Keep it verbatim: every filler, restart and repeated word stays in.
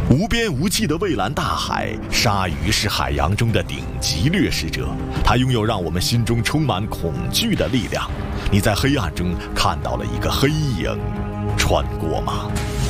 无边无际的蔚蓝大海，鲨鱼是海洋中的顶级掠食者，它拥有让我们心中充满恐惧的力量。你在黑暗中看到了一个黑影穿过吗？